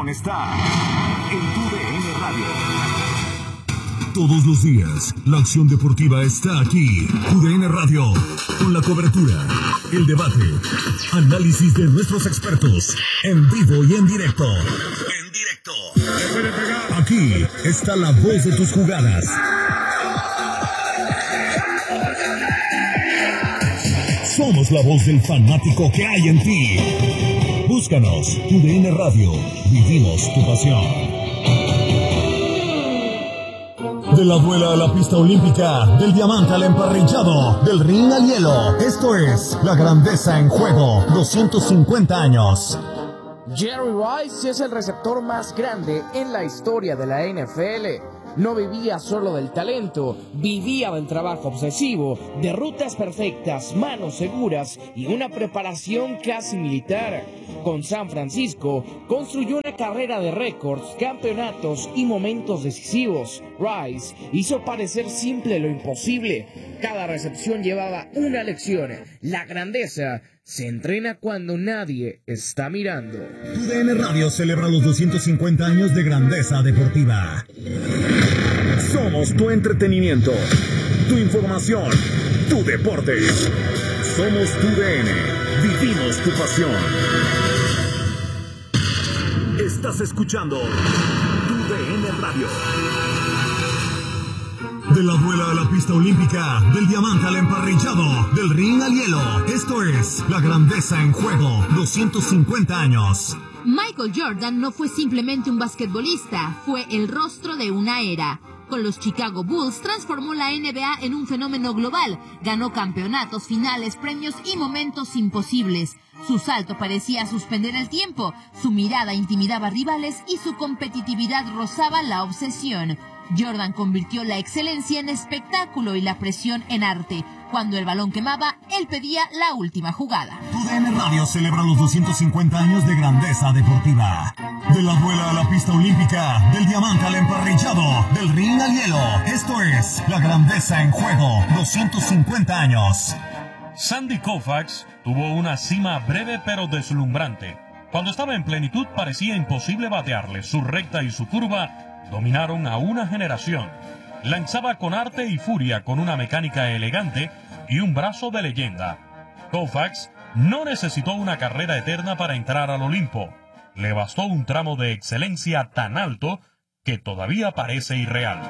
pasión está en TUDN Radio. Todos los días, la acción deportiva está aquí. TUDN Radio, con la cobertura, el debate, análisis de nuestros expertos, en vivo y en directo. Aquí está la voz de tus jugadas. Somos la voz del fanático que hay en ti. Búscanos, TUDN Radio. Vivimos tu pasión. De la duela a la pista olímpica, del diamante al emparrillado, del ring al hielo. Esto es la grandeza en juego. 250 años. Jerry Rice es el receptor más grande en la historia de la NFL. No vivía solo del talento, vivía del trabajo obsesivo, de rutas perfectas, manos seguras y una preparación casi militar. Con San Francisco, construyó una carrera de récords, campeonatos y momentos decisivos. Rice hizo parecer simple lo imposible. Cada recepción llevaba una lección. La grandeza se entrena cuando nadie está mirando. TUDN Radio celebra los 250 años de grandeza deportiva. Somos tu entretenimiento, tu información, tu deporte. Somos TUDN. Vivimos tu pasión. Estás escuchando TUDN Radio. De la duela a la pista olímpica, del diamante al emparrillado, del ring al hielo. Esto es la grandeza en juego. 250 años. Michael Jordan no fue simplemente un basquetbolista, fue el rostro de una era. Con los Chicago Bulls transformó la NBA en un fenómeno global. Ganó campeonatos, finales, premios y momentos imposibles. Su salto parecía suspender el tiempo, su mirada intimidaba rivales y su competitividad rozaba la obsesión. Jordan convirtió la excelencia en espectáculo y la presión en arte. Cuando el balón quemaba, él pedía la última jugada. TUDN Radio celebra los 250 años de grandeza deportiva. De la duela a la pista olímpica, del diamante al emparrillado, del ring al hielo. Esto es la grandeza en juego. 250 años. Sandy Koufax tuvo una cima breve pero deslumbrante. Cuando estaba en plenitud parecía imposible batearle. Su recta y su curva dominaron a una generación. Lanzaba con arte y furia, con una mecánica elegante y un brazo de leyenda. Koufax no necesitó una carrera eterna para entrar al Olimpo. Le bastó un tramo de excelencia tan alto que todavía parece irreal.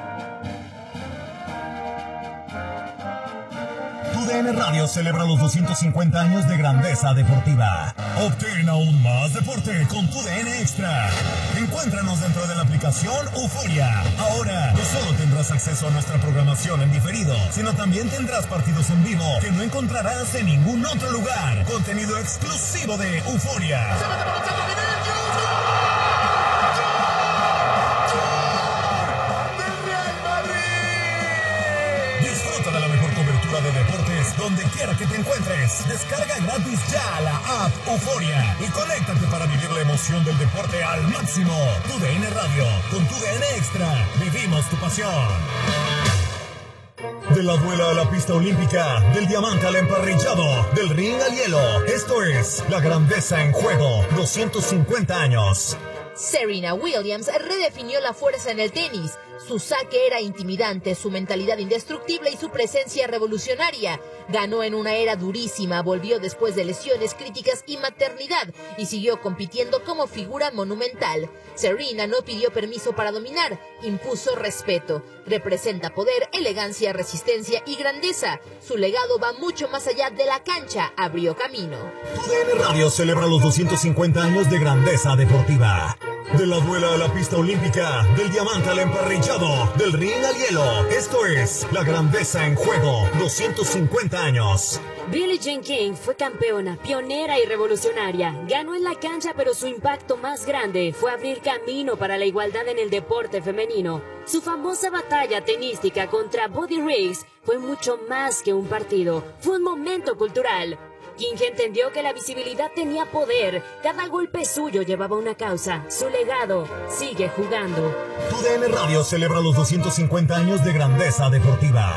TUDN Radio celebra los 250 años de grandeza deportiva. Obtén aún más deporte con TUDN Extra. Encuéntranos dentro de la aplicación Euforia. Ahora no solo tendrás acceso a nuestra programación en diferido, sino también tendrás partidos en vivo que no encontrarás en ningún otro lugar. Contenido exclusivo de Euforia. Disfruta de la mejor cobertura de deportes donde quiera que te encuentres. Descarga gratis ya la app Euforia y conéctate para vivir la emoción del deporte al máximo. TUDN Radio, con TUDN Extra, vivimos tu pasión. De la duela a la pista olímpica, del diamante al emparrillado, del ring al hielo. Esto es la grandeza en juego. 250 años. Serena Williams redefinió la fuerza en el tenis. Su saque era intimidante, su mentalidad indestructible y su presencia revolucionaria. Ganó en una era durísima, volvió después de lesiones críticas y maternidad y siguió compitiendo como figura monumental. Serena no pidió permiso para dominar, impuso respeto. Representa poder, elegancia, resistencia y grandeza. Su legado va mucho más allá de la cancha, abrió camino. TUDN Radio celebra los 250 años de grandeza deportiva. De la duela a la pista olímpica, del diamante al emparrillado, del ring al hielo. Esto es la grandeza en juego. 250 años. Billie Jean King fue campeona, pionera y revolucionaria. Ganó en la cancha, pero su impacto más grande fue abrir camino para la igualdad en el deporte femenino. Su famosa batalla tenística contra Buddy Riggs fue mucho más que un partido. Fue un momento cultural. King entendió que la visibilidad tenía poder. Cada golpe suyo llevaba una causa. Su legado sigue jugando. TUDN Radio celebra los 250 años de grandeza deportiva.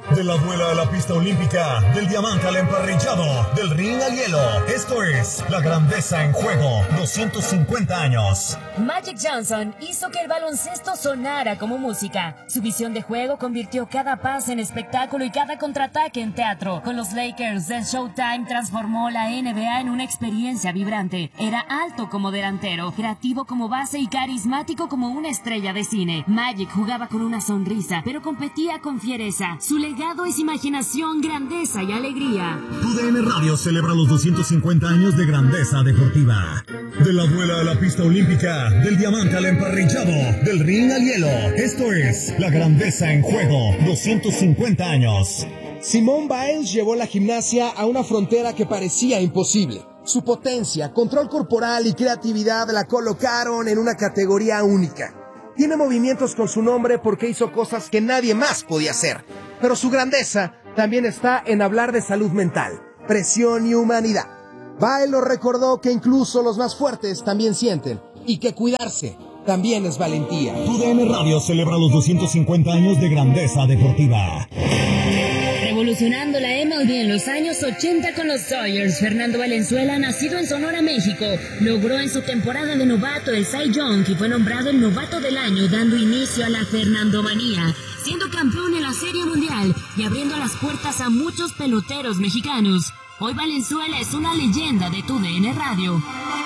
De la duela a la pista olímpica, del diamante al emparrillado, del ring al hielo. Esto es la grandeza en juego, 250 años. Magic Johnson hizo que el baloncesto sonara como música. Su visión de juego convirtió cada pase en espectáculo y cada contraataque en teatro. Con los Lakers del Showtime transformó la NBA en una experiencia vibrante. Era alto como delantero, creativo como base y carismático como una estrella de cine. Magic jugaba con una sonrisa, pero competía con fiereza. Su legado es imaginación, grandeza y alegría. TUDN Radio celebra los 250 años de grandeza deportiva. De la duela a la pista olímpica, del diamante al emparrillado, del ring al hielo. Esto es la grandeza en juego, 250 años. Simone Biles llevó la gimnasia a una frontera que parecía imposible. Su potencia, control corporal y creatividad la colocaron en una categoría única. Tiene movimientos con su nombre porque hizo cosas que nadie más podía hacer. Pero su grandeza también está en hablar de salud mental, presión y humanidad. Biles nos recordó que incluso los más fuertes también sienten y que cuidarse también es valentía. TUDN Radio celebra los 250 años de grandeza deportiva. Revolucionando la MLB en los años 80 con los Dodgers, Fernando Valenzuela, nacido en Sonora, México, logró en su temporada de novato el Cy Young y fue nombrado el novato del año, dando inicio a la Fernandomanía, siendo campeón en la Serie Mundial y abriendo las puertas a muchos peloteros mexicanos. Hoy Valenzuela es una leyenda de TUDN Radio.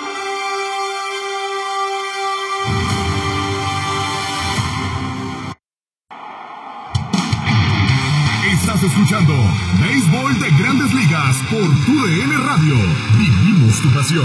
Estás escuchando Béisbol de Grandes Ligas por TUDN Radio. Vivimos tu pasión.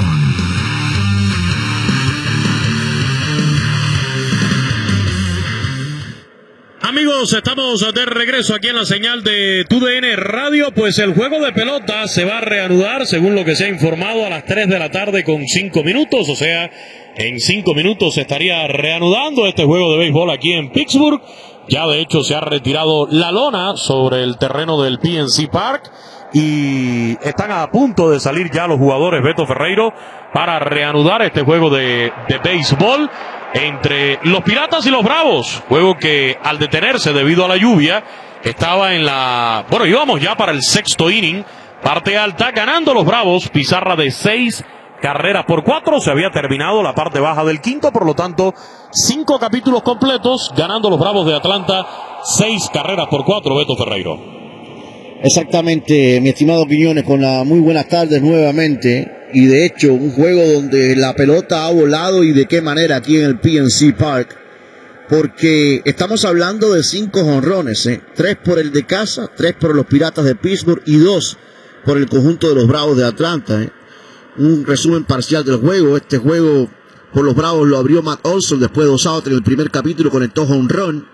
Amigos, estamos de regreso aquí en la señal de TUDN Radio. Pues el juego de pelota se va a reanudar, según lo que se ha informado, a las 3 de la tarde con 5 minutos. O sea, en 5 minutos se estaría reanudando este juego de béisbol aquí en Pittsburgh. Ya de hecho se ha retirado la lona sobre el terreno del PNC Park y están a punto de salir ya los jugadores, Beto Ferreiro, para reanudar este juego de béisbol entre los Piratas y los Bravos. Juego que al detenerse debido a la lluvia estaba en íbamos ya para el sexto inning, parte alta, ganando los Bravos, pizarra de 6 carreras por 4, se había terminado la parte baja del quinto, por lo tanto 5 capítulos completos, ganando los Bravos de Atlanta 6 carreras por 4, Beto Ferreiro. Exactamente, mi estimado Quiñones, con las muy buenas tardes nuevamente, y de hecho un juego donde la pelota ha volado y de qué manera aquí en el PNC Park, porque estamos hablando de 5 jonrones, 3 por el de casa, 3 por los Piratas de Pittsburgh y 2 por el conjunto de los Bravos de Atlanta. Un resumen parcial del juego. Este juego por los Bravos lo abrió Matt Olson después de 2 outs en el primer capítulo, conectó home run.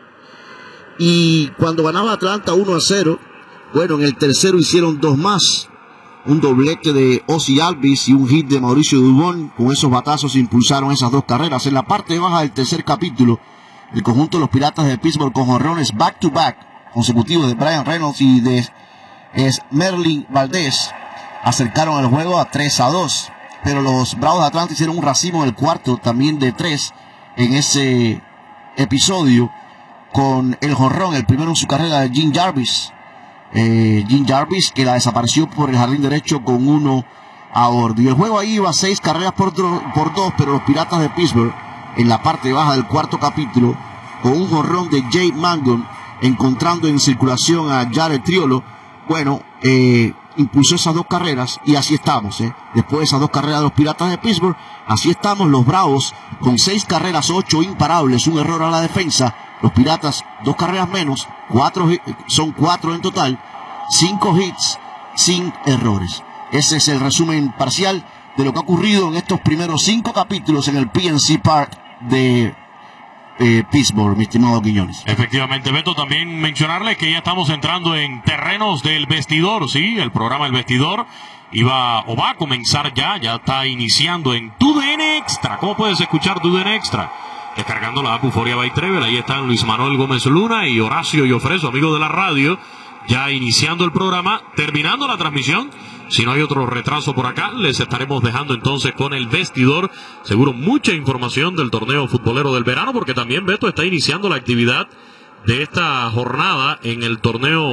Y cuando ganaba Atlanta 1-0, bueno, en el tercero hicieron 2 más. Un doblete de Ozzie Albies y un hit de Mauricio Dubón. Con esos batazos impulsaron esas 2 carreras. En la parte baja del tercer capítulo, el conjunto de los Piratas de Pittsburgh con jonrones back-to-back consecutivos de Brian Reynolds y de Merlin Valdez acercaron el juego a 3-2, pero los Bravos de Atlanta hicieron un racimo en el cuarto, también de 3 en ese episodio, con el jonrón, el primero en su carrera de Jim Jarvis. Jim Jarvis, que la desapareció por el jardín derecho con 1 a bordo. Y el juego ahí iba 6 carreras por 2, pero los Piratas de Pittsburgh, en la parte baja del cuarto capítulo, con un jonrón de Jay Mangon, encontrando en circulación a Jared Triolo, bueno, impulsó esas 2 carreras y así estamos, después de esas 2 carreras de los Piratas de Pittsburgh, así estamos los Bravos con 6 carreras, 8 imparables, un error a la defensa. Los Piratas 2 carreras menos, son 4 en total, 5 hits sin errores. Ese es el resumen parcial de lo que ha ocurrido en estos primeros 5 capítulos en el PNC Park de Pittsburgh, mi estimado Quiñones. Efectivamente, Beto, también mencionarles que ya estamos entrando en terrenos del vestidor, sí, el programa El Vestidor va a comenzar ya está iniciando en TUDN Extra. ¿Cómo puedes escuchar TUDN Extra? Descargando la app Euforia by Trevel. Ahí están Luis Manuel Gómez Luna y Horacio Llofreso, amigo de la radio, ya iniciando el programa, terminando la transmisión. Si no hay otro retraso por acá, les estaremos dejando entonces con El Vestidor. Seguro mucha información del torneo futbolero del verano, porque también Beto está iniciando la actividad de esta jornada en el torneo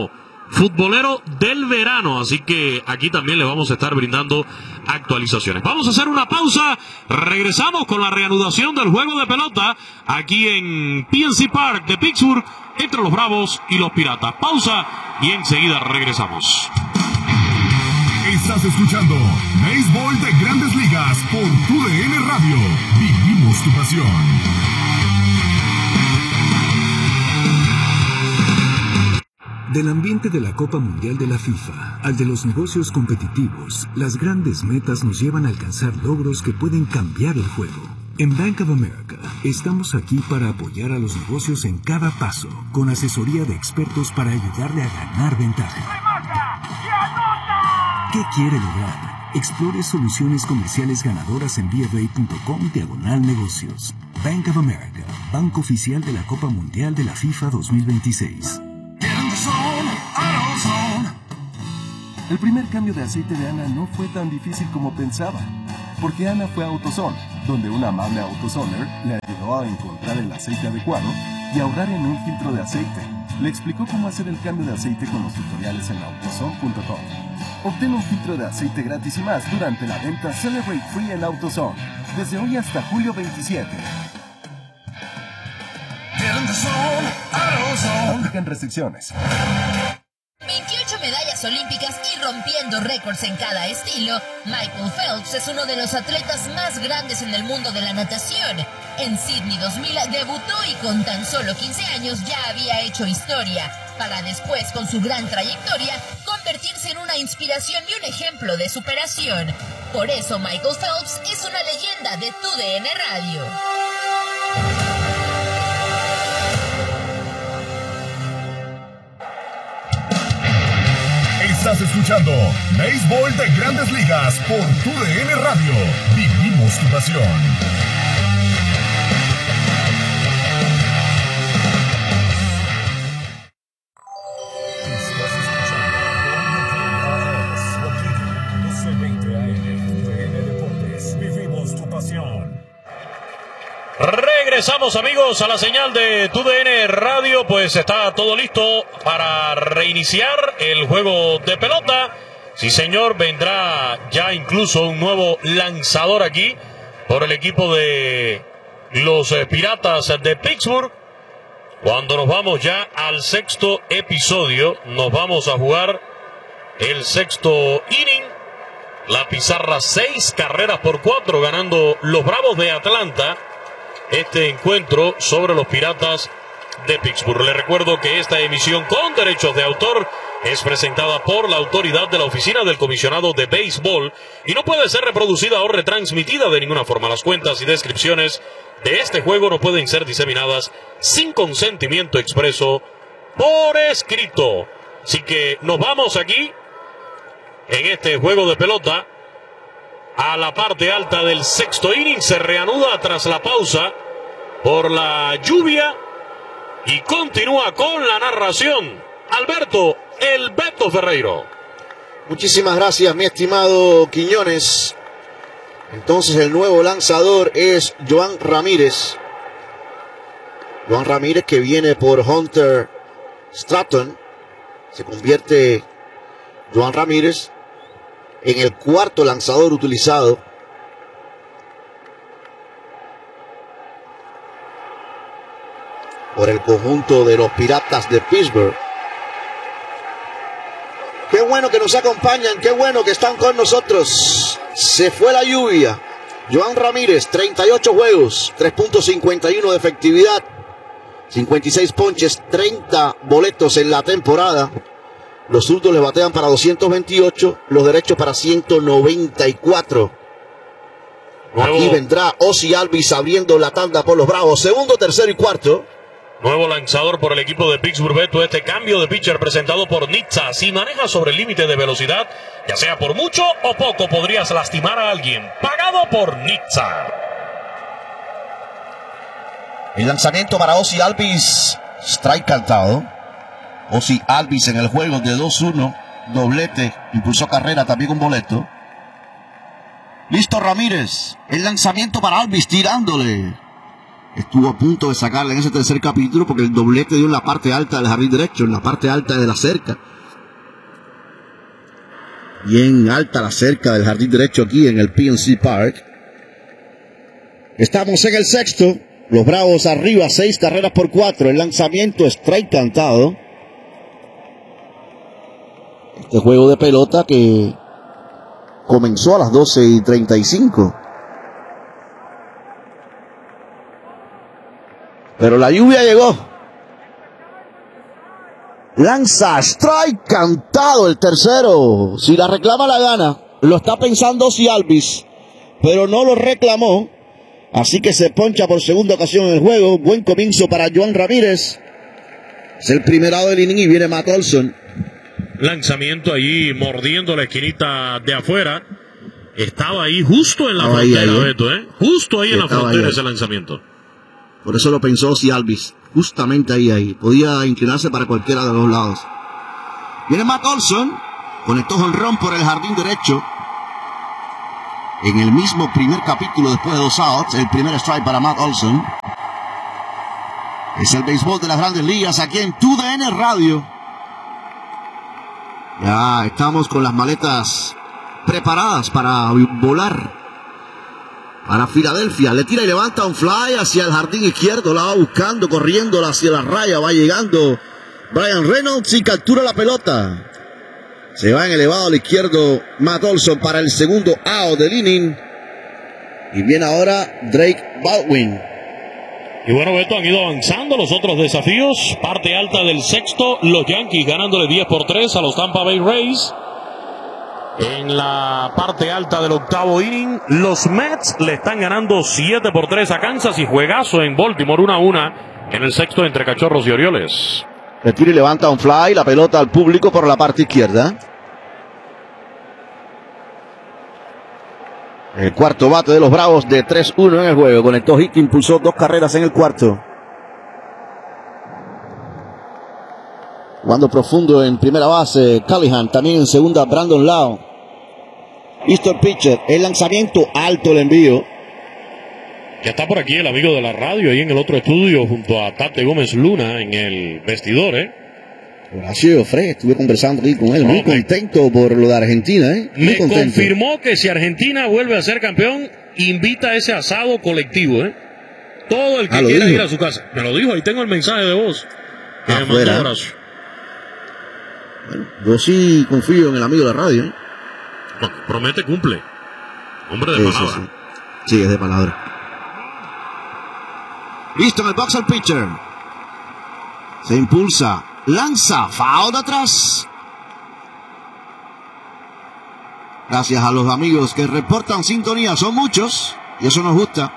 futbolero del verano, así que aquí también le vamos a estar brindando actualizaciones. Vamos a hacer una pausa, regresamos con la reanudación del juego de pelota aquí en PNC Park de Pittsburgh entre los Bravos y los Piratas. Pausa y enseguida regresamos. Estás escuchando Béisbol de Grandes Ligas por TUDN Radio. Vivimos tu pasión. Del ambiente de la Copa Mundial de la FIFA al de los negocios competitivos, las grandes metas nos llevan a alcanzar logros que pueden cambiar el juego. En Bank of America, estamos aquí para apoyar a los negocios en cada paso, con asesoría de expertos para ayudarle a ganar ventaja. ¿Qué quiere lograr? Explore soluciones comerciales ganadoras en BofA.com/negocios. Bank of America, banco oficial de la Copa Mundial de la FIFA 2026. El primer cambio de aceite de Ana no fue tan difícil como pensaba, porque Ana fue a AutoZone, donde un amable AutoZoner le ayudó a encontrar el aceite adecuado y ahorrar en un filtro de aceite. Le explicó cómo hacer el cambio de aceite con los tutoriales en AutoZone.com. Obtén un filtro de aceite gratis y más durante la venta Celebrate Free en AutoZone, desde hoy hasta julio 27. Aplican restricciones. 28 medallas olímpicas y rompiendo récords en cada estilo, Michael Phelps es uno de los atletas más grandes en el mundo de la natación. En Sydney 2000 debutó y con tan solo 15 años ya había hecho historia, para después, con su gran trayectoria, convertirse en una inspiración y un ejemplo de superación. Por eso Michael Phelps es una leyenda de TUDN Radio. Estás escuchando Béisbol de Grandes Ligas por TUDN Radio. Vivimos tu pasión. Regresamos, amigos, a la señal de TUDN Radio. Pues está todo listo para reiniciar el juego de pelota. Sí, señor, vendrá ya incluso un nuevo lanzador aquí por el equipo de los Piratas de Pittsburgh. Cuando nos vamos ya al sexto episodio, nos vamos a jugar el sexto inning. La pizarra 6 carreras por 4, ganando los Bravos de Atlanta este encuentro sobre los Piratas de Pittsburgh. Les recuerdo que esta emisión con derechos de autor es presentada por la autoridad de la Oficina del Comisionado de Béisbol y no puede ser reproducida o retransmitida de ninguna forma. Las cuentas y descripciones de este juego no pueden ser diseminadas sin consentimiento expreso por escrito. Así que nos vamos aquí en este juego de pelota a la parte alta del sexto inning. Se reanuda tras la pausa por la lluvia y continúa con la narración Alberto El Beto Ferreiro. Muchísimas gracias, mi estimado Quiñones. Entonces el nuevo lanzador es Joan Ramírez. Joan Ramírez, que viene por Hunter Stratton. Se convierte Joan Ramírez en el cuarto lanzador utilizado por el conjunto de los Piratas de Pittsburgh. Qué bueno que nos acompañan, qué bueno que están con nosotros. Se fue la lluvia. Joan Ramírez, 38 juegos, 3.51 de efectividad, 56 ponches, 30 boletos en la temporada. Los zurdos le batean para 228, los derechos para 194. Aquí vendrá Ozzie Albies abriendo la tanda por los Bravos. Segundo, tercero y cuarto. Nuevo lanzador por el equipo de Pittsburgh, Beto. Este cambio de pitcher presentado por Nitza. Si manejas sobre el límite de velocidad, ya sea por mucho o poco, podrías lastimar a alguien. Pagado por Nitza. El lanzamiento para Ozzie Albies. Strike cantado. Ozzie Albies en el juego de 2-1. Doblete. Impulsó carrera, también un boleto. Listo Ramírez. El lanzamiento para Albies tirándole. Estuvo a punto de sacarle en ese tercer capítulo porque el doblete dio en la parte alta del jardín derecho, en la parte alta de la cerca. Bien alta la cerca del jardín derecho aquí en el PNC Park. Estamos en el sexto. Los Bravos arriba, 6-4. El lanzamiento strike cantado. Este juego de pelota que comenzó a las 12:35. Pero la lluvia llegó. Lanza strike cantado el tercero. Si la reclama la gana. Lo está pensando Ozzie Albies, pero no lo reclamó. Así que se poncha por segunda ocasión en el juego. Buen comienzo para Johan Ramírez. Es el primer out del inning y viene Matt Olson. Lanzamiento allí mordiendo la esquinita de afuera. Estaba ahí justo en la frontera, Beto, justo ahí en la frontera ese lanzamiento. Por eso lo pensó Ozzie Albies. Justamente ahí. Podía inclinarse para cualquiera de los lados. Viene Matt Olson. Conectó jonrón por el jardín derecho. En el mismo primer capítulo después de 2 outs. El primer strike para Matt Olson. Es el béisbol de las Grandes Ligas aquí en TUDN Radio. Ya estamos con las maletas preparadas para volar para Filadelfia. Le tira y levanta un fly hacia el jardín izquierdo. La va buscando, corriendo hacia la raya. Va llegando Bryan Reynolds y captura la pelota. Se va en elevado al izquierdo Matt Olson para el segundo out del inning. Y viene ahora Drake Baldwin. Y bueno, Beto, han ido avanzando los otros desafíos. Parte alta del sexto, los Yankees ganándole 10-3 a los Tampa Bay Rays. En la parte alta del octavo inning, los Mets le están ganando 7-3 a Kansas y juegazo en Baltimore 1-1 en el sexto entre Cachorros y Orioles. Retira y levanta un fly, la pelota al público por la parte izquierda. El cuarto bate de los Bravos de 3-1 en el juego. Conectó hit, impulsó 2 carreras en el cuarto. Jugando profundo en primera base, Callahan. También en segunda, Brandon Lowe. Listo el pitcher. El lanzamiento, alto el envío. Ya está por aquí el amigo de la radio, ahí en el otro estudio, junto a Tate Gómez Luna, en el vestidor, Horacio Fred, estuve conversando aquí con él, muy contento por lo de Argentina, muy contento. Confirmó que si Argentina vuelve a ser campeón, invita a ese asado colectivo, Todo el que quiera ir a su casa. Me lo dijo, ahí tengo el mensaje de voz. Que me mandó Horacio. Bueno, yo sí confío en el amigo de la radio, Bueno, promete, cumple. Hombre de palabra. Sí, es de palabra. Listo en el box al pitcher. Se impulsa. Lanza, foul de atrás. Gracias a los amigos que reportan sintonía. Son muchos y eso nos gusta.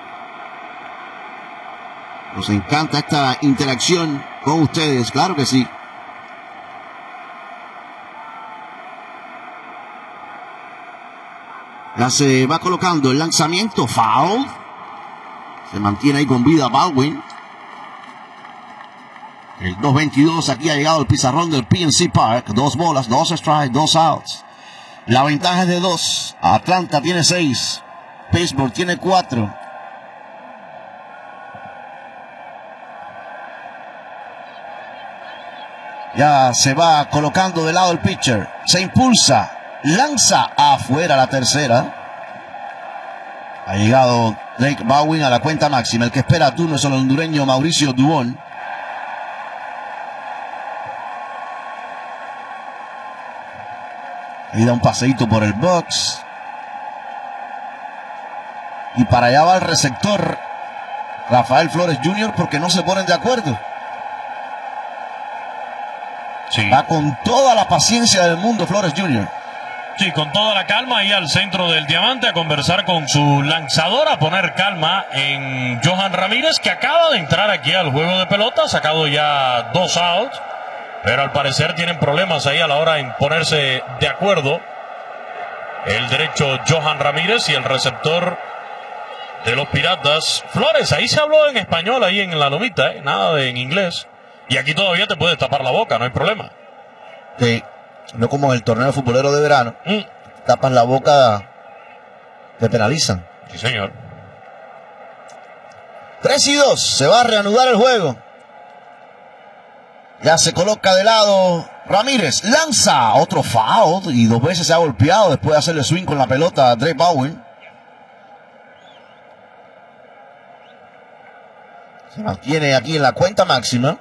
Nos encanta esta interacción con ustedes, claro que sí. Ya se va colocando el lanzamiento, foul. Se mantiene ahí con vida Baldwin. El 2-22 aquí ha llegado el pizarrón del PNC Park. 2 bolas, 2 strikes, 2 outs. La ventaja es de 2. Atlanta tiene 6. Pittsburgh tiene 4. Ya se va colocando de lado el pitcher. Se impulsa. Lanza afuera la tercera. Ha llegado Drake Baldwin a la cuenta máxima. El que espera turno es el hondureño Mauricio Dubón. Ahí da un paseíto por el box. Y para allá va el receptor Rafael Flores Jr. porque no se ponen de acuerdo. Sí. Va con toda la paciencia del mundo Flores Jr. Sí, con toda la calma ahí al centro del diamante a conversar con su lanzador, a poner calma en Johan Ramírez, que acaba de entrar aquí al juego de pelota, ha sacado ya 2 outs, pero al parecer tienen problemas ahí a la hora de ponerse de acuerdo el derecho Johan Ramírez y el receptor de los Piratas Flores. Ahí se habló en español, ahí en la lomita, nada de en inglés, y aquí todavía te puedes tapar la boca, no hay problema. Sí. No como en el torneo futbolero de verano. Tapan la boca, te penalizan. Sí, señor. 3-2. Se va a reanudar el juego. Ya se coloca de lado Ramírez. Lanza otro foul y 2 veces se ha golpeado después de hacerle swing con la pelota a Drake Baldwin. Se mantiene aquí en la cuenta máxima.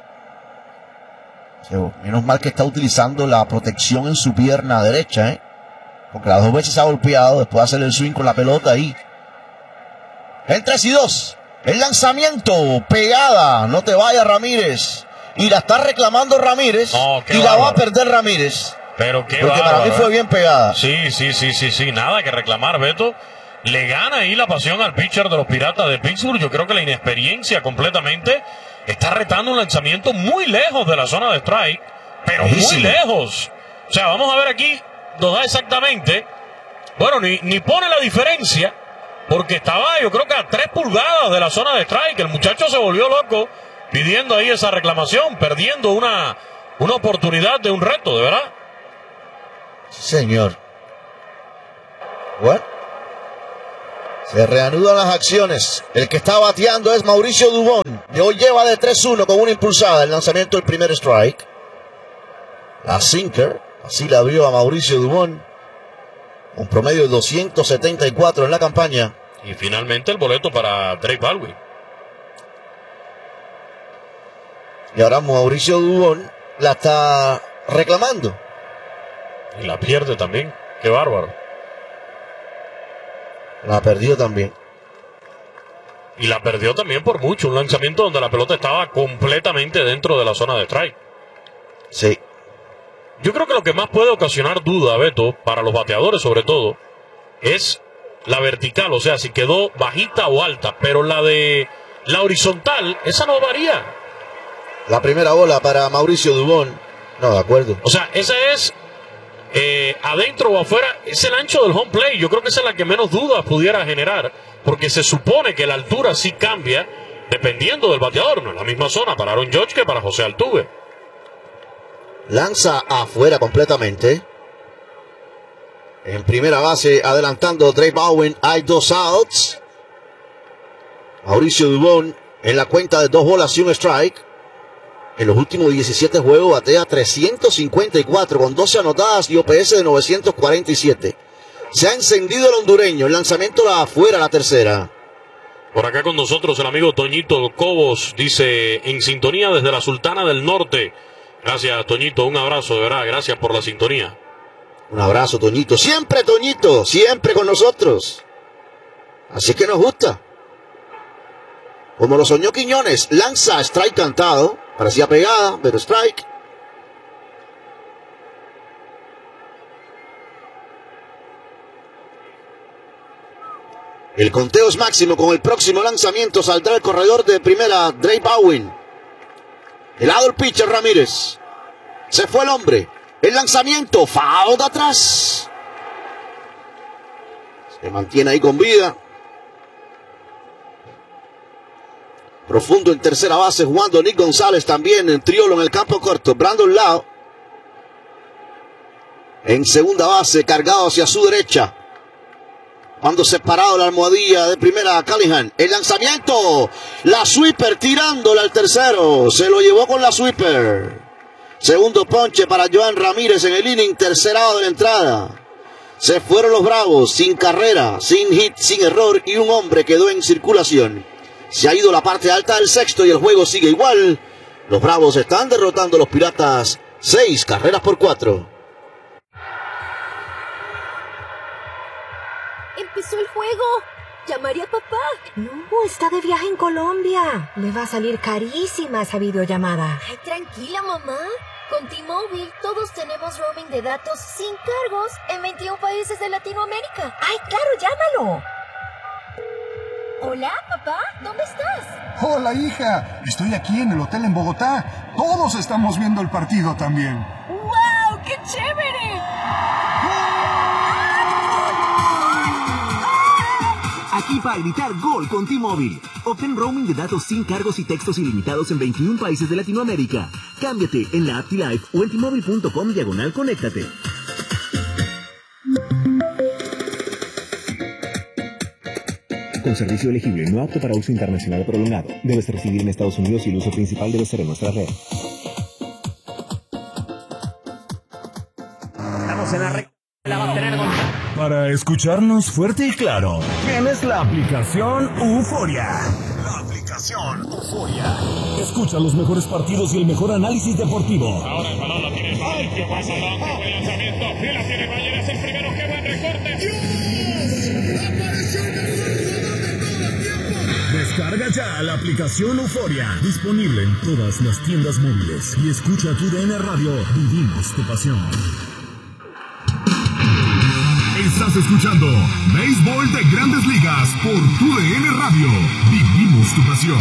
Menos mal que está utilizando la protección en su pierna derecha, porque las 2 veces se ha golpeado después de hacerle el swing con la pelota ahí. El 3-2. El lanzamiento. Pegada. No te vayas, Ramírez. Y la está reclamando Ramírez. No, y la va a perder Ramírez. Pero qué porque bárbaro, para mí fue bien pegada. Sí. Nada que reclamar, Beto. Le gana ahí la pasión al pitcher de los Piratas de Pittsburgh. Yo creo que la inexperiencia completamente está retando un lanzamiento muy lejos de la zona de strike. Pero muy lejos. O sea, vamos a ver aquí. Nos da exactamente. Bueno, ni pone la diferencia. Porque estaba, yo creo que a 3 pulgadas de la zona de strike. El muchacho se volvió loco pidiendo ahí esa reclamación. Perdiendo una oportunidad de un reto, de verdad. Señor. Bueno. Se reanudan las acciones. El que está bateando es Mauricio Dubón. De hoy lleva de 3-1 con una impulsada. El lanzamiento del primer strike. La sinker. Así la abrió a Mauricio Dubón. Un promedio de 274 en la campaña. Y finalmente el boleto para Drake Baldwin. Y ahora Mauricio Dubón la está reclamando. Y la pierde también. Qué bárbaro. La perdió también. Y la perdió también por mucho. Un lanzamiento donde la pelota estaba completamente dentro de la zona de strike. Sí. Yo creo que lo que más puede ocasionar duda, Beto, para los bateadores sobre todo, es la vertical. O sea, si quedó bajita o alta. Pero la de la horizontal, esa no varía. La primera bola para Mauricio Dubón. No, de acuerdo. O sea, esa es adentro o afuera, es el ancho del home plate. Yo creo que esa es la que menos dudas pudiera generar, porque se supone que la altura sí cambia dependiendo del bateador. No es la misma zona para Aaron Judge que para José Altuve. Lanza afuera completamente. En primera base adelantando Drake Baldwin. Hay 2 outs. Mauricio Dubón en la cuenta de 2 bolas y un strike. En los últimos 17 juegos batea 354 con 12 anotadas y OPS de 947. Se ha encendido el hondureño. El lanzamiento afuera, la tercera. Por acá con nosotros el amigo Toñito Cobos dice: en sintonía desde la Sultana del Norte. Gracias, Toñito. Un abrazo, de verdad. Gracias por la sintonía. Un abrazo, Toñito. Siempre, Toñito. Siempre con nosotros. Así es que nos gusta. Como lo soñó Quiñones. Lanza, strike cantado. Parecía pegada, pero strike. El conteo es máximo. Con el próximo lanzamiento saldrá el corredor de primera, Drake Baldwin. El lado el pitcher Ramírez. Se fue el hombre. El lanzamiento, foul de atrás. Se mantiene ahí con vida. Profundo en tercera base, jugando Nick González también en triolo en el campo corto. Brandon Lau en segunda base, cargado hacia su derecha. Cuando separado la almohadilla de primera, Callahan. El lanzamiento, la sweeper tirándola al tercero. Se lo llevó con la sweeper. Segundo ponche para Joan Ramírez en el inning tercerado de la entrada. Se fueron los Bravos sin carrera, sin hit, sin error, y un hombre quedó en circulación. Se ha ido la parte alta del sexto y el juego sigue igual. Los Bravos están derrotando a los Piratas 6-4. Empezó el juego. Llamaré a papá. No, está de viaje en Colombia. Le va a salir carísima esa videollamada. Ay, tranquila, mamá. Con T-Mobile todos tenemos roaming de datos sin cargos en 21 países de Latinoamérica. Ay, claro, llámalo. Hola, papá, ¿dónde estás? Hola, hija. Estoy aquí en el hotel en Bogotá. Todos estamos viendo el partido también. ¡Wow! ¡Qué chévere! Aquí para evitar gol con T-Mobile. Obtén roaming de datos sin cargos y textos ilimitados en 21 países de Latinoamérica. Cámbiate en la app T-Life o en T-Mobile.com/conéctate. Con servicio elegible, no apto para uso internacional prolongado. Debes residir en Estados Unidos y el uso principal debe ser en nuestra red. en la recta. La va a tener Para escucharnos fuerte y claro, tienes la aplicación Euforia. La aplicación Euforia. Escucha los mejores partidos y el mejor análisis deportivo. Ahora el balón lo tiene Valle, que pasa adelante, fue el lanzamiento. Y la tiene Valle, es el primero que va en recorte. Descarga ya la aplicación Euforia. Disponible en todas las tiendas móviles. Y escucha tu DN Radio. Vivimos tu pasión. Estás escuchando Béisbol de Grandes Ligas por TUDN Radio. Vivimos tu pasión.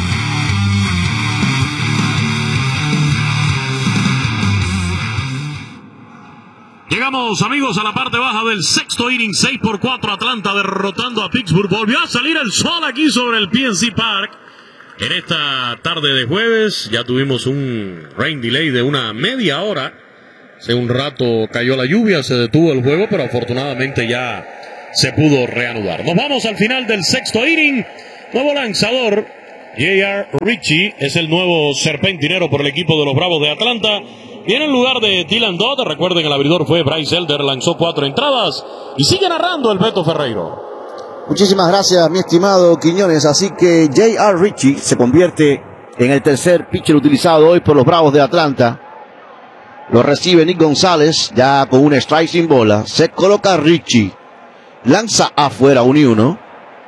Llegamos, amigos, a la parte baja del sexto inning. 6-4 Atlanta derrotando a Pittsburgh. Volvió a salir el sol aquí sobre el PNC Park. En esta tarde de jueves ya tuvimos un rain delay de una media hora. Hace un rato cayó la lluvia, se detuvo el juego, pero afortunadamente ya se pudo reanudar. Nos vamos al final del sexto inning. Nuevo lanzador, J.R. Ritchie, es el nuevo serpentinero por el equipo de los Bravos de Atlanta. Viene en lugar de Dylan Dodd. Recuerden, el abridor fue Bryce Elder, lanzó 4 entradas y sigue narrando el Beto Ferreiro. Muchísimas gracias, mi estimado Quiñones. Así que J.R. Ritchie se convierte en el tercer pitcher utilizado hoy por los Bravos de Atlanta. Lo recibe Nick González, ya con un strike sin bola. Se coloca Ritchie. Lanza afuera 1-1.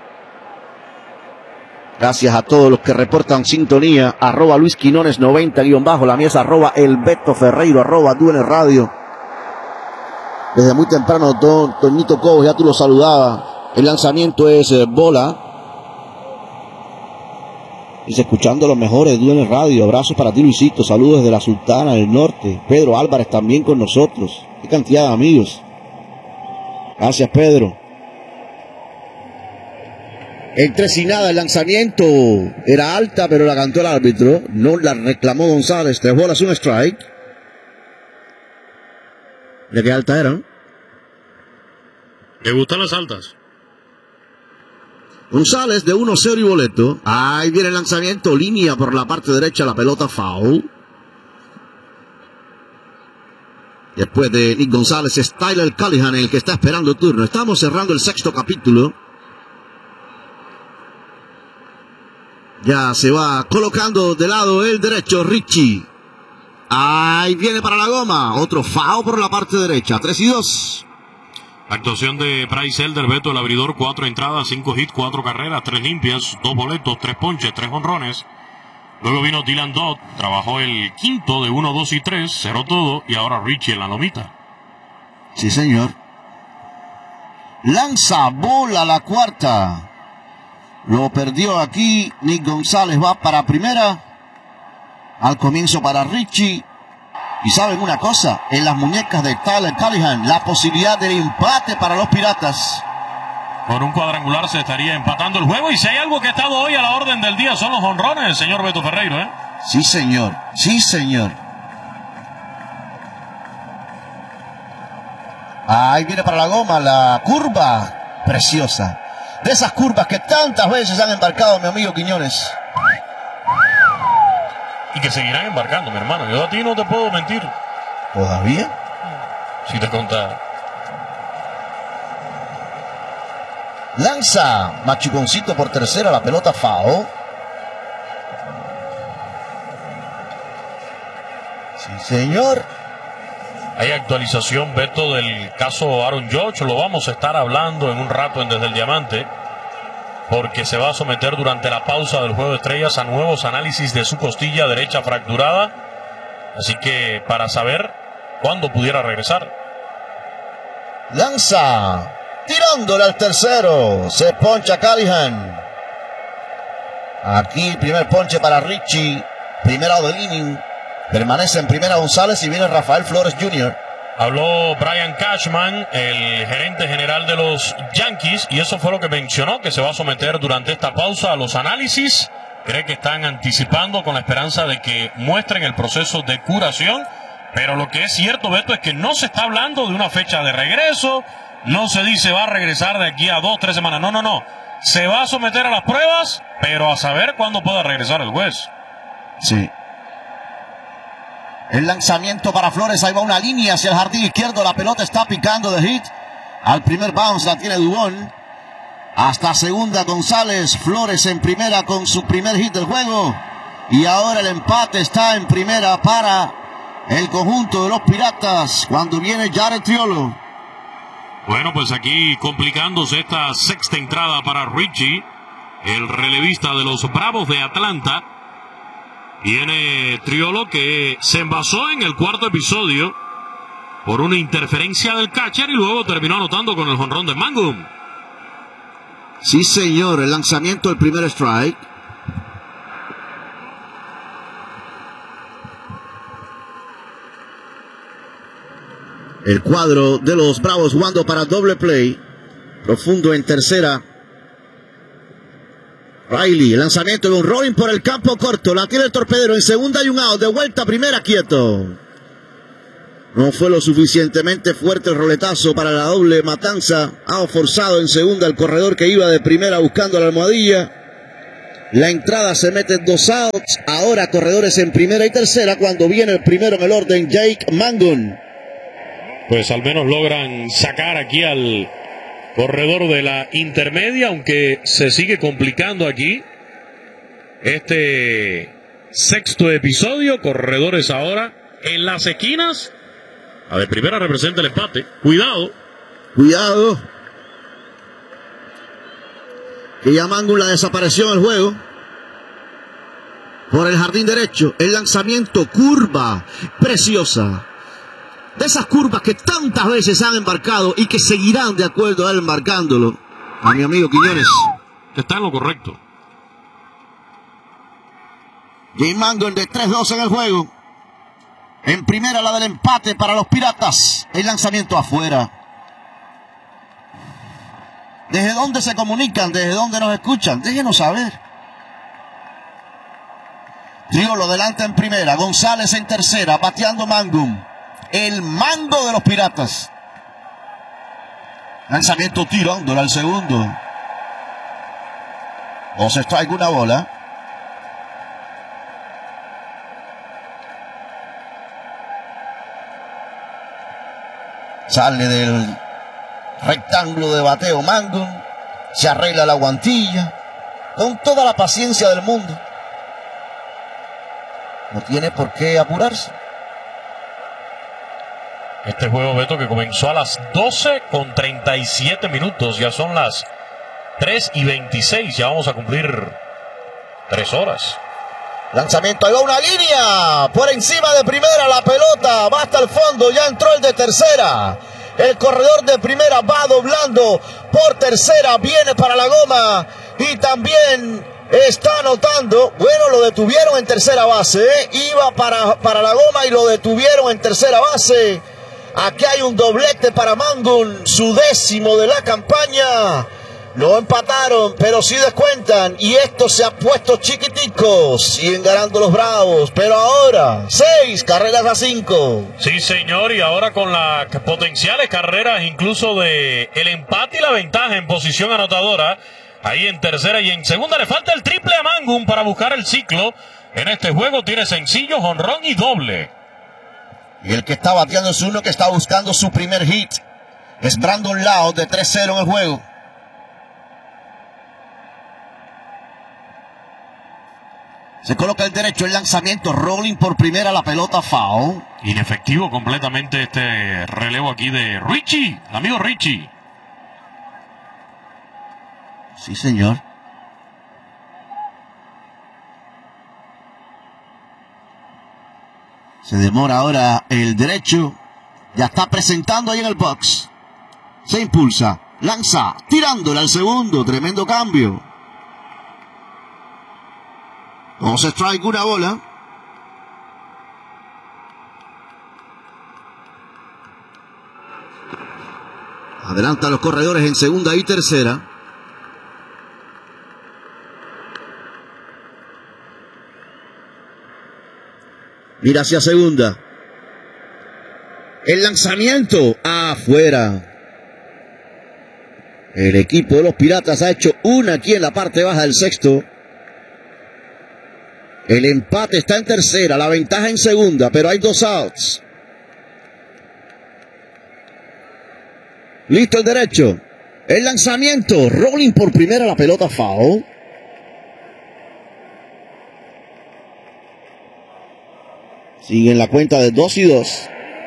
Gracias a todos los que reportan sintonía. @ Luis Quinones 90_ la mesa, @ el Beto Ferreiro, @ TUDN Radio. Desde muy temprano, Toñito Cobos, ya tú lo saludabas. El lanzamiento es bola. Dice, escuchando los mejores de TUDN Radio. Abrazos para ti, Luisito. Saludos desde la Sultana del Norte. Pedro Álvarez también con nosotros. Qué cantidad de amigos. Gracias, Pedro. En 3-0, el lanzamiento era alta, pero la cantó el árbitro. No la reclamó González. 3 bolas, 1 strike. ¿De qué alta era? ¿Te gustan las altas? González de 1-0 y boleto. Ahí viene el lanzamiento, línea por la parte derecha, la pelota foul. Después de Nick González es Tyler Callihan el que está esperando el turno. Estamos cerrando el sexto capítulo. Ya se va colocando de lado el derecho Ritchie. Ahí viene para la goma. Otro foul por la parte derecha. 3-2. La actuación de Bryce Elder, Beto, el abridor, 4 entradas, 5 hits, 4 carreras, 3 limpias, 2 boletos, 3 ponches, 3 jonrones. Luego vino Dylan Dodd, trabajó el quinto de 1, 2 y 3, cerró todo, y ahora Ritchie en la lomita. Sí, señor. Lanza bola la cuarta. Lo perdió aquí. Nick González va para primera. Al comienzo para Ritchie. Y saben una cosa, en las muñecas de Tyler Callihan, la posibilidad del empate para los Piratas. Por un cuadrangular se estaría empatando el juego. Y si hay algo que ha estado hoy a la orden del día son los jonrones, señor Beto Ferreiro, ¿eh? Sí, señor. Sí, señor. Ahí viene para la goma la curva preciosa. De esas curvas que tantas veces han embarcado mi amigo Quiñones. Y que seguirán embarcando, mi hermano. Yo a ti no te puedo mentir. ¿Todavía? Si te contara. Lanza Machuconcito por tercera, la pelota foul. Sí, señor. Hay actualización, Beto, del caso Aaron Judge. Lo vamos a estar hablando en un rato en Desde el Diamante, porque se va a someter durante la pausa del Juego de Estrellas a nuevos análisis de su costilla derecha fracturada. Así que para saber cuándo pudiera regresar. Lanza, tirándole al tercero. Se poncha Callihan. Aquí primer ponche para Ritchie. Primera del inning. Permanece en primera González y viene Rafael Flores Jr. Habló Brian Cashman, el gerente general de los Yankees, y eso fue lo que mencionó, que se va a someter durante esta pausa a los análisis. Cree que están anticipando con la esperanza de que muestren el proceso de curación. Pero lo que es cierto, Beto, es que no se está hablando de una fecha de regreso. No se dice va a regresar de aquí a 2 o 3 semanas. No, no, no. Se va a someter a las pruebas, pero a saber cuándo pueda regresar el juez. Sí. El lanzamiento para Flores, ahí va una línea hacia el jardín izquierdo, la pelota está picando de hit. Al primer bounce la tiene Dubón. Hasta segunda González, Flores en primera con su primer hit del juego. Y ahora el empate está en primera para el conjunto de los Piratas cuando viene Jared Triolo. Bueno, pues aquí complicándose esta sexta entrada para Richie, el relevista de los Bravos de Atlanta. Viene Triolo, que se envasó en el cuarto episodio por una interferencia del catcher y luego terminó anotando con el jonrón de Mangum. Sí, señor, el lanzamiento del primer strike. El cuadro de los Bravos jugando para doble play. Profundo en tercera. Riley, el lanzamiento de un rolling por el campo corto. La tiene el torpedero en segunda y un out. De vuelta primera, quieto. No fue lo suficientemente fuerte el roletazo para la doble matanza. Ha forzado en segunda el corredor que iba de primera buscando la almohadilla. La entrada se mete en 2 outs. Ahora corredores en primera y tercera cuando viene el primero en el orden, Jake Mangum. Pues al menos logran sacar aquí al corredor de la intermedia, aunque se sigue complicando aquí este sexto episodio. Corredores ahora en las esquinas. La de primera representa el empate. Cuidado. Cuidado. Que ya Mangum la desapareció en el juego. Por el jardín derecho. El lanzamiento, curva preciosa. De esas curvas que tantas veces han embarcado y que seguirán de acuerdo a él embarcándolo. A mi amigo Quiñones. Está en lo correcto. Jake Mangum de 3-2 en el juego. En primera la del empate para los Piratas. El lanzamiento afuera. ¿Desde dónde se comunican? ¿Desde dónde nos escuchan? Déjenos saber. Triolo delante en primera. González en tercera. Bateando Mangum. El mando de los Piratas. Lanzamiento tirándole al segundo. 2 strike, una bola. Sale del rectángulo de bateo Mangum. Se arregla la guantilla. Con toda la paciencia del mundo. No tiene por qué apurarse. Este juego, Beto, que comenzó a las 12:37. Ya son las 3:26. Ya vamos a cumplir 3 horas. Lanzamiento, ahí va una línea. Por encima de primera la pelota. Va hasta el fondo. Ya entró el de tercera. El corredor de primera va doblando por tercera. Viene para la goma. Y también está anotando. Bueno, lo detuvieron en tercera base. Iba para la goma y lo detuvieron en tercera base. Aquí hay un doblete para Mangum, su 10º de la campaña. No empataron, pero sí descuentan. Y esto se ha puesto chiquitico. Siguen ganando los Bravos, pero ahora 6 carreras a 5. Sí, señor, y ahora con las potenciales carreras incluso de el empate y la ventaja en posición anotadora. Ahí en tercera y en segunda le falta el triple a Mangum para buscar el ciclo. En este juego tiene sencillo, jonrón y doble. Y el que está bateando es uno que está buscando su primer hit. Es Brandon Lowe de 3-0 en el juego. Se coloca el derecho, el lanzamiento, rolling por primera, la pelota foul. Inefectivo completamente este relevo aquí de Richie, el amigo Richie. Sí, señor. Se demora ahora el derecho. Ya está presentando ahí en el box. Se impulsa, lanza, tirándole al segundo. Tremendo cambio. 2 strike, una bola. Adelanta los corredores en segunda y tercera. Mira hacia segunda. El lanzamiento afuera. El equipo de los Piratas ha hecho una aquí en la parte baja del sexto. El empate está en tercera, la ventaja en segunda, pero hay 2 outs. Listo el derecho. El lanzamiento. Rolling por primera, la pelota foul. Sigue en la cuenta de 2-2.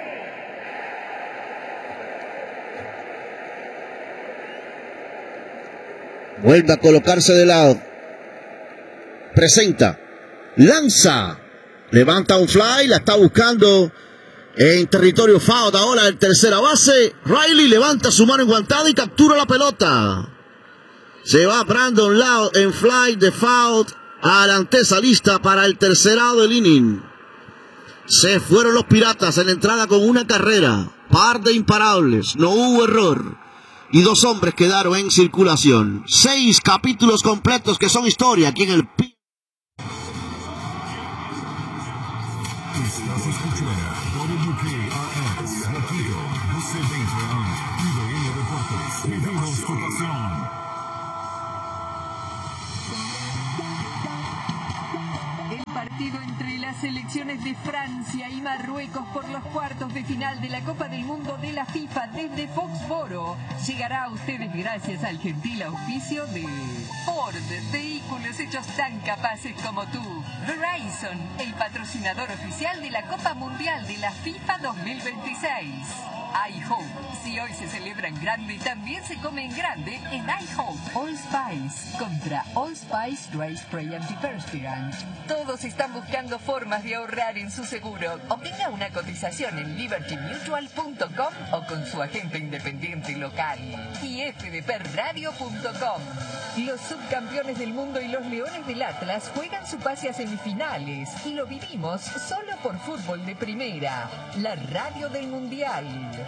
Vuelve a colocarse de lado. Presenta. Lanza. Levanta un fly. La está buscando en territorio foul. Ahora el tercera base. Riley levanta su mano enguantada y captura la pelota. Se va Brandon Loud en fly de foul a la antesa lista para el tercerado del inning. Se fueron los Piratas en la entrada con una carrera. Par de imparables. No hubo error. Y 2 hombres quedaron en circulación. 6 capítulos completos que son historia aquí en el P. Estás escuchando WKRS, Motivo, 1220 AM, TUDN Deportes, vivimos tu pasión. Partido entre las selecciones de Francia y Marruecos por los cuartos de final de la Copa del Mundo de la FIFA desde Foxboro llegará a ustedes gracias al gentil auspicio de Ford, vehículos hechos tan capaces como tú. Verizon, el patrocinador oficial de la Copa Mundial de la FIFA 2026. iHope, si hoy se celebra en grande, también se come en grande en iHope. All Spice, contra All Spice Dry Spray Antiperspirant. Todos están buscando formas de ahorrar en su seguro. Obtenga una cotización en libertymutual.com o con su agente independiente local. Y fdpradio.com. Los subcampeones del mundo y los Leones del Atlas juegan su pase a semifinales y lo vivimos solo por Fútbol de Primera, la radio del Mundial.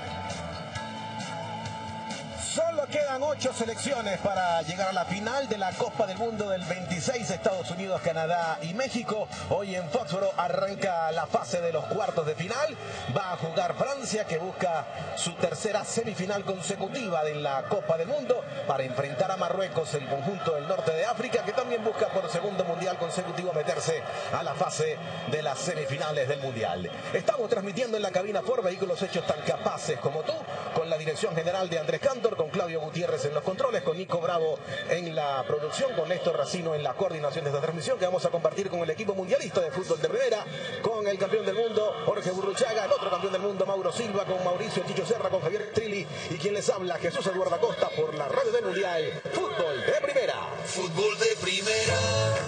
Solo quedan 8 selecciones para llegar a la final de la Copa del Mundo del 26, Estados Unidos, Canadá y México. Hoy en Foxboro arranca la fase de los cuartos de final. Va a jugar Francia, que busca su tercera semifinal consecutiva de la Copa del Mundo, para enfrentar a Marruecos, el conjunto del norte de África, que también busca por segundo mundial consecutivo meterse a la fase de las semifinales del mundial. Estamos transmitiendo en la cabina Ford, vehículos hechos tan capaces como tú, con la dirección general de Andrés Cantor, con Claudio Gutiérrez en los controles, con Nico Bravo en la producción, con Néstor Racino en la coordinación de esta transmisión, que vamos a compartir con el equipo mundialista de fútbol de primera, con el campeón del mundo Jorge Burruchaga, el otro campeón del mundo Mauro Silva, con Mauricio Chicho Serra, con Javier Trilli y quien les habla, Jesús Eduardo Acosta, por la radio del Mundial. Fútbol de primera. Fútbol de primera.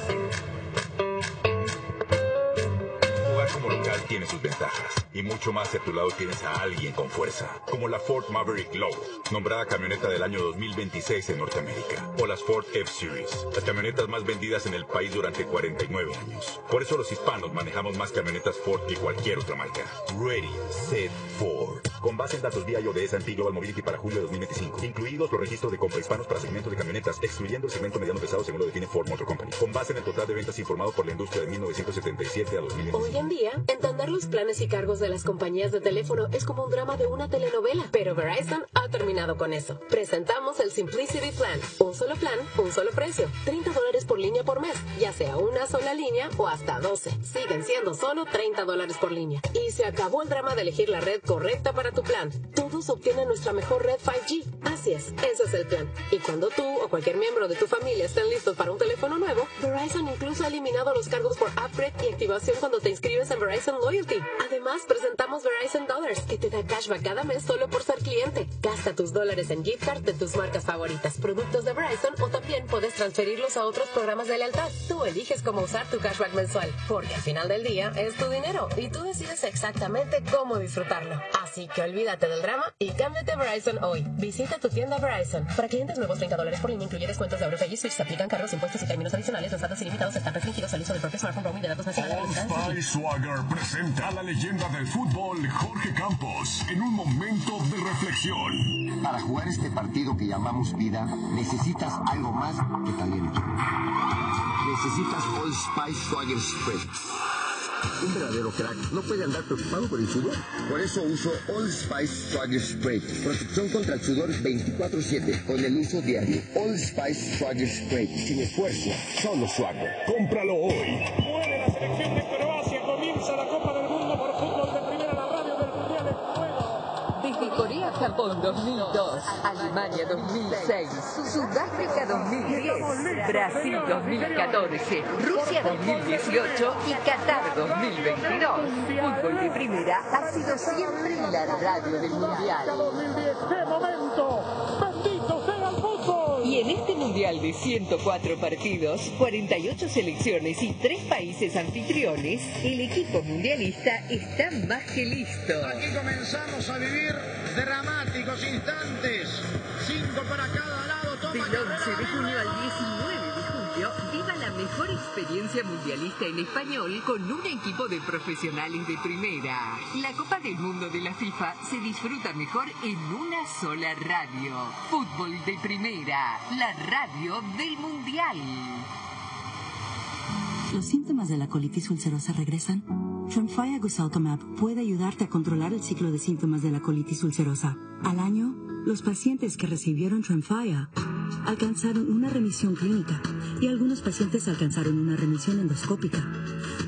Jugar como local tiene sus ventajas, y mucho más si a tu lado tienes a alguien con fuerza, como la Ford Maverick Low, nombrada camioneta del año 2026 en Norteamérica, o las Ford F-Series, las camionetas más vendidas en el país durante 49 años. Por eso los hispanos manejamos más camionetas Ford que cualquier otra marca. Ready, Set, Ford. Con base en datos vía de S&P Global Mobility para julio de 2025, incluidos los registros de compra hispanos para segmento de camionetas, excluyendo el segmento mediano pesado según lo define Ford Motor Company. Con base en el total de ventas informado por la industria de 1977 a 2025. Hoy en día, entender los planes y cargos de las compañías de teléfono es como un drama de una telenovela, pero Verizon ha terminado con eso. Presentamos el Simplicity Plan. Un solo plan, un solo precio. $30 por línea por mes, ya sea una sola línea o hasta 12. Siguen siendo solo $30 por línea. Y se acabó el drama de elegir la red correcta para tu plan. Todos obtienen nuestra mejor red 5G. Así es, ese es el plan. Y cuando tú o cualquier miembro de tu familia estén listos para un teléfono nuevo, Verizon incluso ha eliminado los cargos por upgrade y activación cuando te inscribes en Verizon Loyalty. Además, presentamos Verizon Dollars, que te da cashback cada mes solo por ser cliente. Gasta tus dólares en gift card de tus marcas favoritas, productos de Verizon, o también puedes transferirlos a otros programas de lealtad. Tú eliges cómo usar tu cashback mensual, porque al final del día es tu dinero y tú decides exactamente cómo disfrutarlo. Así que olvídate del drama y cámbiate a Verizon hoy. Visita tu tienda Verizon. Para clientes nuevos, $30 por línea, incluye descuentos de AutoPay y Switch. Se aplican cargos, impuestos y términos adicionales. Los datos ilimitados están restringidos al uso del propio smartphone, roaming de datos nacionales. All Spice Swagger presenta a la leyenda del fútbol, Jorge Campos, en un momento de reflexión. Para jugar este partido que llamamos vida, necesitas algo más que talento. Necesitas All Spice Swagger Spray. Un verdadero crack no puede andar preocupado por el sudor. Por eso uso Old Spice Swagger Spray. Protección contra el sudor 24/7 con el uso diario. Old Spice Swagger Spray. Sin esfuerzo, solo Swagger. ¡Cómpralo hoy! Muere la selección de Croacia. Comienza la Copa del Mundo por fútbol de primera, la radio del Mundial en juego. Desde Corea, Japón 2002, Alemania 2006, Sudáfrica 2010, Brasil 2014, Rusia 2018 y Qatar 2022. Fútbol de primera ha sido siempre la radio del Mundial. 2010, ¡qué momento! ¡Bendito sea el fútbol! Y en este Mundial de 104 partidos, 48 selecciones y 3 países anfitriones, el equipo mundialista está más que listo. Aquí comenzamos a vivir dramáticos instantes. 5 para cada lado. Del 11 de junio al 19 de julio, viva la mejor experiencia mundialista en español con un equipo de profesionales de primera. La Copa del Mundo de la FIFA se disfruta mejor en una sola radio. Fútbol de primera, la radio del Mundial. ¿Los síntomas de la colitis ulcerosa regresan? Tremfya Guselkumab puede ayudarte a controlar el ciclo de síntomas de la colitis ulcerosa. Al año, los pacientes que recibieron Tremfya alcanzaron una remisión clínica y algunos pacientes alcanzaron una remisión endoscópica.